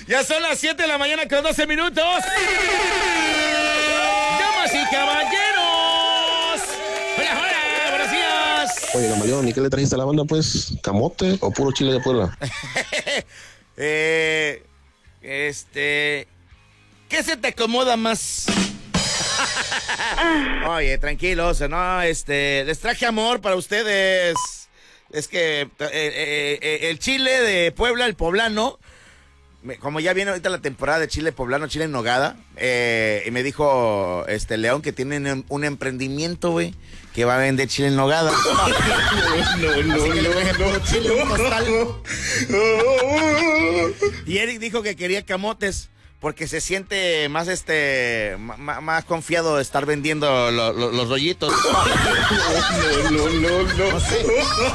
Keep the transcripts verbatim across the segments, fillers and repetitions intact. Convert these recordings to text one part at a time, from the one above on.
Ya son las siete de la mañana con doce minutos. Damas y caballeros. Hola, hola, buenos días. Oye, Gamalión, ¿y qué le trajiste a la banda, pues? ¿Camote o puro chile de Puebla? eh, este... ¿Qué se te acomoda más? Oye, tranquilos, no, este... Les traje amor para ustedes. Es que eh, eh, eh, el chile de Puebla, el poblano, me, como ya viene ahorita la temporada de chile poblano, chile en nogada, eh, y me dijo este León que tienen un, un emprendimiento, güey, que va a vender chile en nogada. No, no, no, no, no, chile, un costal. Y Eric dijo que quería camotes, porque se siente más este más, más confiado de estar vendiendo lo, lo, los rollitos. No, no, no, no. No sé.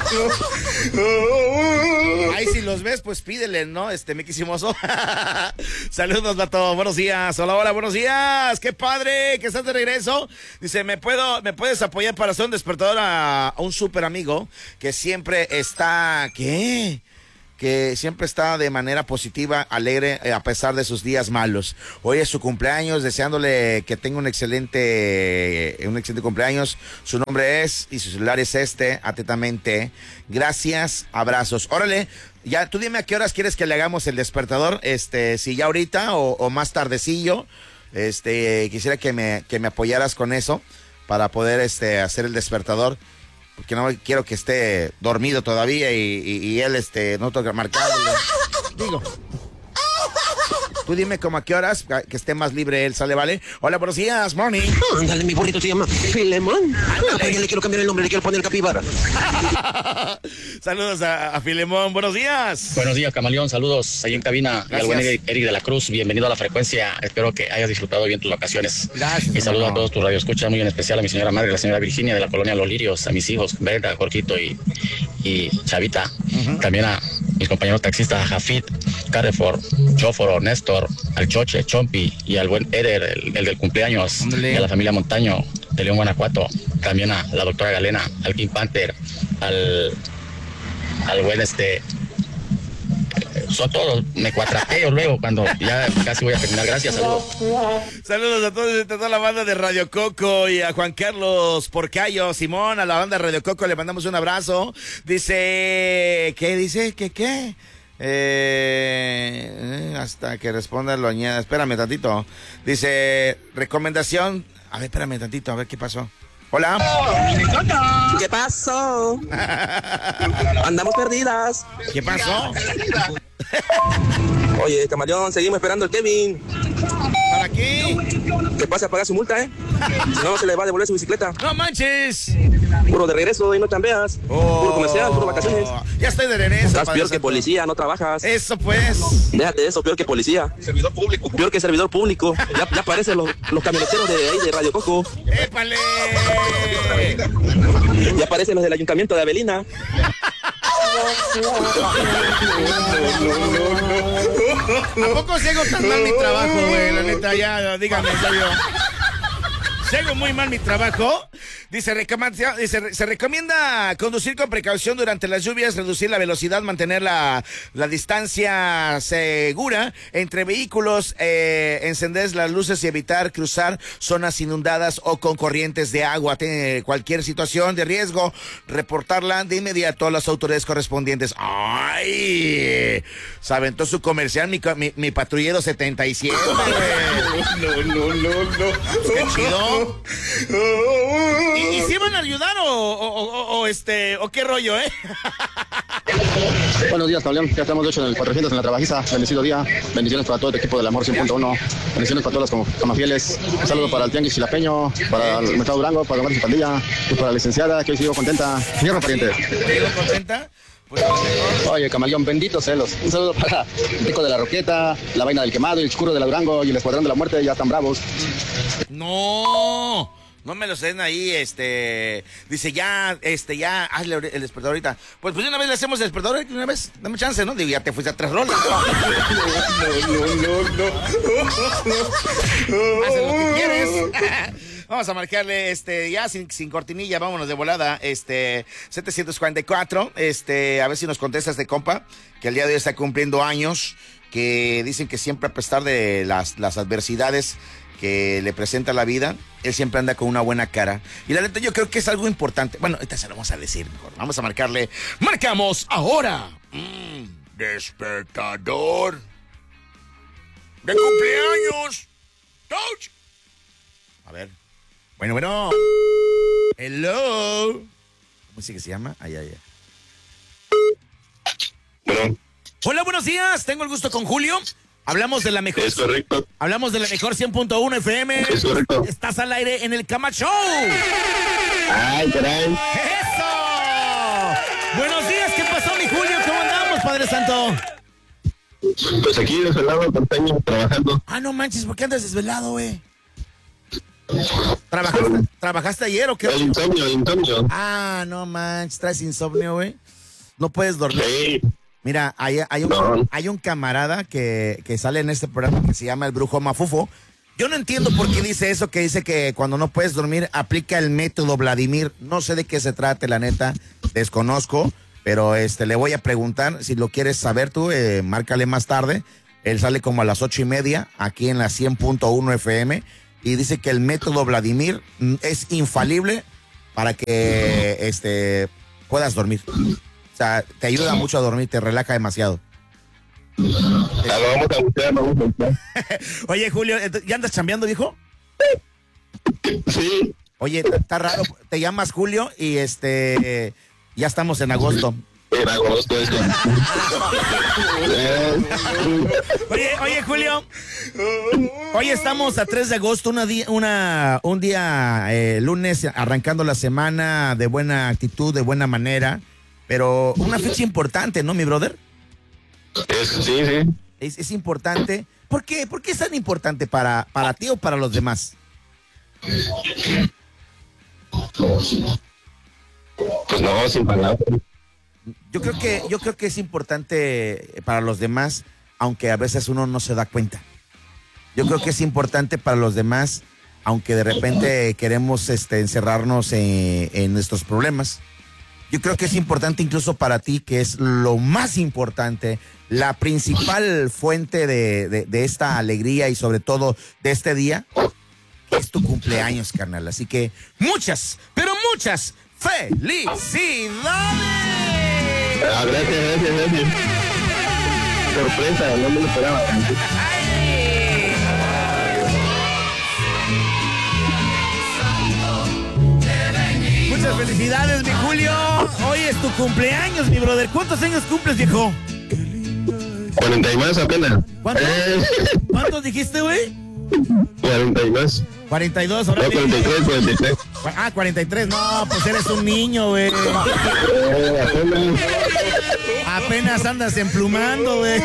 Ahí si los ves, pues pídele, ¿no? Este, mi quisimoso. Saludos, vato. Buenos días. Hola, hola, buenos días. Qué padre que estás de regreso. Dice, ¿me puedo, me puedes apoyar para hacer un despertador a, a un súper amigo que siempre está, ¿qué? que siempre está de manera positiva, alegre, a pesar de sus días malos. Hoy es su cumpleaños, deseándole que tenga un excelente, un excelente cumpleaños. Su nombre es, y su celular es este, atentamente. Gracias, abrazos. Órale, ya, tú dime a qué horas quieres que le hagamos el despertador, este, si ya ahorita o, o más tardecillo. Este, quisiera que me, que me apoyaras con eso, para poder, este, hacer el despertador. Porque no quiero que esté dormido todavía y, y, y él este no toca marcarle. Digo. Tú dime como a qué horas, que esté más libre él, ¿sale, vale? Hola, buenos días, morning. Ándale, mi burrito se llama Filemón. Ah, ya le quiero cambiar el nombre, le quiero poner capibara. Saludos a, a Filemón, buenos días. Buenos días, Camaleón, saludos ahí en cabina. Gracias. Al buen Eric de la Cruz, bienvenido a la frecuencia. Espero que hayas disfrutado bien tus vacaciones. Gracias. Y saludos no. a todos tus radioescuchas, muy en especial a mi señora madre, la señora Virginia de la colonia Los Lirios, a mis hijos, Brenda, Jorquito y, y Chavita. Uh-huh. También a mis compañeros taxistas, a Jafit, Carrefour, Chóforo, Néstor, al Choche, Chompi y al buen Eder, el, el del cumpleaños, Andale. Y a la familia Montaño de León, Guanajuato, también a la doctora Galena, al King Panther, al, al buen este, son todos, me cuatrapeo luego cuando ya casi voy a terminar, gracias, saludos. Saludos a todos, a toda la banda de Radio Coco y a Juan Carlos Porcayo, Simón, a la banda de Radio Coco le mandamos un abrazo. Dice, ¿qué dice? ¿Qué qué? Eh, hasta que responda lo añada. Espérame tantito. Dice, recomendación. A ver, espérame tantito, a ver qué pasó. Hola. ¿Qué pasó? Andamos perdidas. ¿Qué pasó? Oye, Camaleón, seguimos esperando al Kevin. ¿Para qué? Que pase a pagar su multa, ¿eh? Si no, se le va a devolver su bicicleta. ¡No manches! Puro de regreso y no chambeas. Oh, puro comercial, puro vacaciones. Ya estoy de regreso. Estás peor que policía, no trabajas. Eso pues. Déjate eso, peor que policía. Servidor público. Peor que servidor público. Ya, ya aparecen los, los camioneteros de ahí de Radio Coco. ¡Épale! Ya aparecen los del ayuntamiento de Avelina. ¿A poco si hago tan mal mi trabajo, güey? La neta, ya, dígame, en serio. Si hago muy mal mi trabajo, dice, dice, se recomienda conducir con precaución durante las lluvias, reducir la velocidad, mantener la, la distancia segura entre vehículos, eh, encender las luces y evitar cruzar zonas inundadas o con corrientes de agua. Tiene cualquier situación de riesgo, reportarla de inmediato a las autoridades correspondientes. ¡Ay! Se aventó su comercial, mi, mi, mi patrullero setenta y siete, güey. No, no, no, no. ¡Qué chido! ¿Y, y si van a ayudar o, o, o, o este o qué rollo, eh? Buenos días, Camaleón. Ya estamos de hecho en el cuatrocientos en la trabajiza. Bendecido día. Bendiciones para todo el equipo del Amor cien punto uno. Bendiciones para todas las camafieles. Un saludo para el Tianguis Chilapeño, para el Mercado Durango, para Domar y Pandilla y para la licenciada que hoy sigo contenta. Señor pariente. ¿Sigo contenta? Pues, oye, Camaleón, benditos celos. Un saludo para el Pico de la Roqueta, la Vaina del Quemado, el Chicuro de la Durango y el Escuadrón de la Muerte. Ya están bravos. No, no me lo den ahí, este, dice ya, este, ya, hazle el despertador ahorita. Pues, pues una vez le hacemos el despertador, una vez, dame chance, ¿no? Digo, ya te fuiste a tres rolas. No, no, no, no, no. Haz lo que quieres. Vamos a marcarle, este, ya sin, sin cortinilla, vámonos de volada, este, setecientos cuarenta y cuatro, este, a ver si nos contesta este compa, que el día de hoy está cumpliendo años, que dicen que siempre a pesar de las, las adversidades que le presenta la vida, él siempre anda con una buena cara. Y la neta yo creo que es algo importante. Bueno, ahorita se lo vamos a decir mejor. Vamos a marcarle. ¡Marcamos ahora! Mm, despertador de cumpleaños. Touch. A ver. Bueno, bueno. Hello. ¿Cómo es que se llama? Ay, ay, ay. Bueno. Hola, buenos días. Tengo el gusto con Julio. Hablamos de la mejor. Es correcto. Hablamos de la mejor cien punto uno F M. Es correcto. Estás al aire en el Cama Show. Ay, caray. ¡Eso! Buenos días, ¿qué pasó, mi Julio? ¿Cómo andamos, Padre Santo? Pues aquí desvelado, porteño, trabajando. Ah, no manches, ¿por qué andas desvelado, güey? ¿Trabajaste, ¿Trabajaste ayer o qué? El insomnio, el insomnio. Ah, no manches, traes insomnio, güey. No puedes dormir. Sí. Mira, hay, hay, un, No. hay un camarada que, que sale en este programa que se llama El Brujo Mafufo. Yo no entiendo por qué dice eso, que dice que cuando no puedes dormir aplica el método Vladimir. No sé de qué se trate, la neta, desconozco, pero este le voy a preguntar. Si lo quieres saber tú, eh, márcale más tarde. Él sale como a las ocho y media aquí en la cien punto uno F M y dice que el método Vladimir es infalible para que este puedas dormir. O sea, te ayuda mucho a dormir, te relaja demasiado. Ya lo vamos a buscar, lo vamos a buscar. Oye, Julio, ¿ya andas chambeando, dijo? Sí. Oye, está raro, te llamas Julio y este, ya estamos en agosto. Era agosto eso. Oye, oye, Julio, hoy estamos a tres de agosto, una día, una, un día eh, lunes, arrancando la semana de buena actitud, de buena manera. Pero una fecha importante, ¿no, mi brother? Es, sí, sí. Es, es importante. ¿Por qué? ¿Por qué es tan importante para, para ti o para los demás? Pues no, sin palabras. Yo creo que, yo creo que es importante para los demás, aunque a veces uno no se da cuenta. Yo creo que es importante para los demás, aunque de repente queremos este, encerrarnos en, en nuestros problemas. Yo creo que es importante incluso para ti, que es lo más importante, la principal fuente de, de, de esta alegría y sobre todo de este día, que es tu cumpleaños, carnal. Así que muchas, pero muchas felicidades. Ah, gracias, gracias, gracias. Sorpresa, no me lo esperaba. Muchas felicidades, mi Julio. Hoy es tu cumpleaños, mi brother. ¿Cuántos años cumples, viejo? cuarenta y más apenas. ¿Cuántos? Eh, ¿Cuántos dijiste, güey? cuarenta y más. cuarenta y dos, ahora No, te- cuarenta y tres, cuarenta y tres. Ah, cuarenta y tres. No, pues eres un niño, güey. Eh, apenas. Apenas andas emplumando, güey.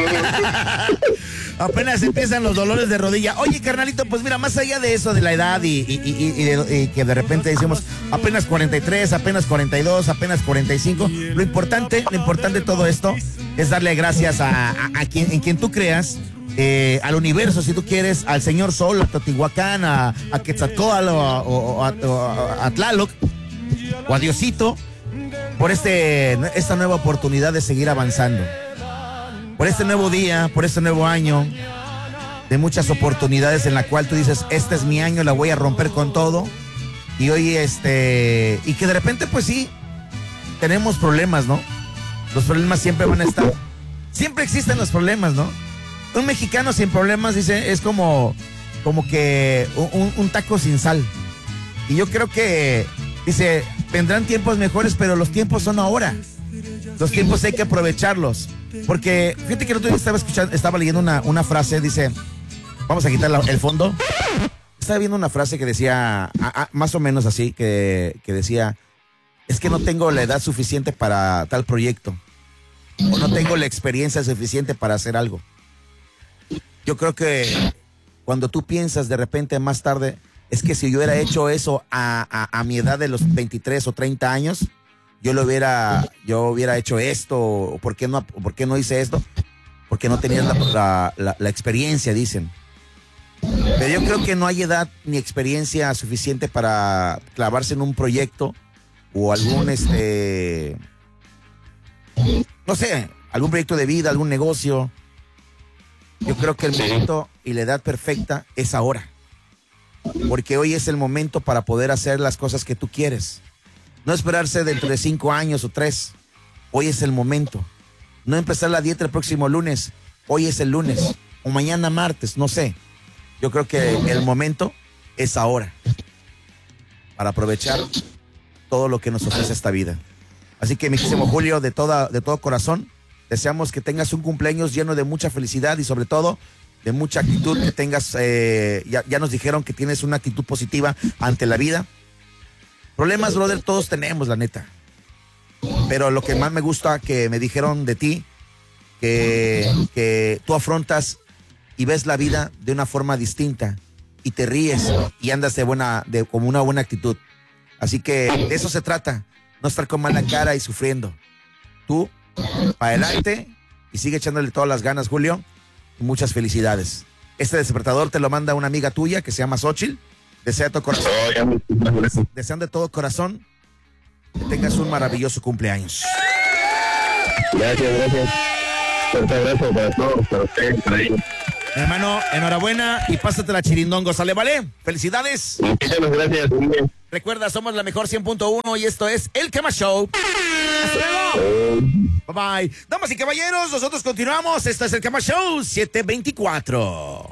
Apenas empiezan los dolores de rodilla. Oye, carnalito, pues mira, más allá de eso, de la edad y, y, y, y de- y que de repente decimos apenas cuarenta y tres, apenas cuarenta y dos, apenas cuarenta y cinco, lo importante, lo importante de todo esto es darle gracias a, a, a quien, en quien tú creas, eh, al universo, si tú quieres, al Señor Sol, a Teotihuacán, a, a Quetzalcóatl o a, o a- o a- a Tlaloc, o a Diosito, por este, esta nueva oportunidad de seguir avanzando. Por este nuevo día, por este nuevo año, de muchas oportunidades en la cual tú dices, este es mi año, la voy a romper con todo. Y hoy, este, y que de repente, pues sí, tenemos problemas, ¿no? Los problemas siempre van a estar. Siempre existen los problemas, ¿no? Un mexicano sin problemas, dice, es como, como que un, un taco sin sal. Y yo creo que, dice, vendrán tiempos mejores, pero los tiempos son ahora. Los tiempos hay que aprovecharlos. Porque, fíjate que el otro día estaba escuchando, estaba leyendo una, una frase, dice, vamos a quitar la- el fondo. Estaba viendo una frase que decía, a- a- más o menos así, que, que decía, es que no tengo la edad suficiente para tal proyecto. O no tengo la experiencia suficiente para hacer algo. Yo creo que cuando tú piensas de repente más tarde, es que si yo hubiera hecho eso a, a, a mi edad de los veintitrés o treinta años, yo lo hubiera, yo hubiera hecho esto, o ¿por qué no, por qué no hice esto? Porque no tenías la, la, la, la experiencia, dicen. Pero yo creo que no hay edad ni experiencia suficiente para clavarse en un proyecto o algún, este, no sé, algún proyecto de vida, algún negocio. Yo creo que el momento y la edad perfecta es ahora. Porque hoy es el momento para poder hacer las cosas que tú quieres. No esperarse dentro de cinco años o tres. Hoy es el momento. No empezar la dieta el próximo lunes. Hoy es el lunes. O mañana martes, no sé. Yo creo que el momento es ahora. Para aprovechar todo lo que nos ofrece esta vida. Así que, mi querido Julio, de, toda, de todo corazón, deseamos que tengas un cumpleaños lleno de mucha felicidad y sobre todo de mucha actitud, que tengas, eh, ya, ya nos dijeron que tienes una actitud positiva ante la vida. Problemas, brother, todos tenemos, la neta. Pero lo que más me gusta que me dijeron de ti, que, que tú afrontas y ves la vida de una forma distinta y te ríes y andas de buena, de, como una buena actitud. Así que de eso se trata, no estar con mala cara y sufriendo. Tú, para adelante y sigue echándole todas las ganas, Julio, y muchas felicidades. Este despertador te lo manda una amiga tuya que se llama Xochitl. Desea de todo corazón, deseando de todo corazón que tengas un maravilloso cumpleaños. Gracias, gracias. Fuerte abrazo para todos, para ustedes, para ellos. Hermano, enhorabuena y pásate la chirindongo, ¿sale, vale? Felicidades. Muchísimas gracias. Recuerda, somos la mejor cien punto uno y esto es El Quema Show. Hasta luego. Bye bye. Damas y caballeros, nosotros continuamos. Esto es El Quema Show siete veinticuatro.